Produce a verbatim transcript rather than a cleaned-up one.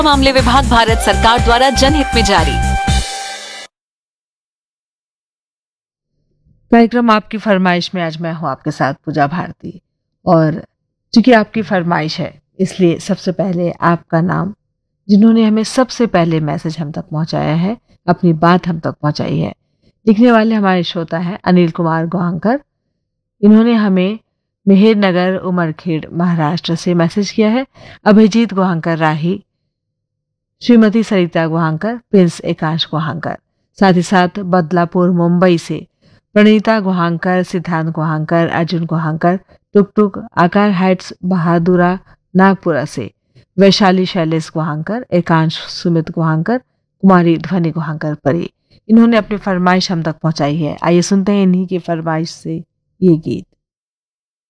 मामले विभाग, भारत सरकार द्वारा जनहित में जारी। कार्यक्रम आपकी फरमाइश में आज मैं हूं आपके साथ पूजा भारती, और चूंकि आपकी फरमाइश है इसलिए सबसे पहले आपका नाम, जिन्होंने हमें सबसे पहले मैसेज हम तक पहुंचाया है, अपनी बात हम तक पहुंचाई है। लिखने वाले हमारे श्रोता हैं अनिल कुमार गोहांकर। इन्होंने हमें मेहर नगर, उमरखेड़, महाराष्ट्र से मैसेज किया है। अभिजीत गोहांकर राही, श्रीमती सरिता गोहांकर, प्रिंस एकांश गोहांकर, साथ ही साथ बदलापुर मुंबई से प्रणीता गोहांकर, सिद्धांत गोहांकर, अर्जुन गोहांकर, टुक टुक, आकार हाइट्स, बहादुरा नागपुरा से वैशाली शैलेश गोहांकर, एकांश सुमित गोहांकर, कुमारी ध्वनि गोहांकर परी। इन्होंने अपनी फरमाइश हम तक पहुंचाई है। आइए सुनते हैं इन्हीं की फरमाइश से ये गीत।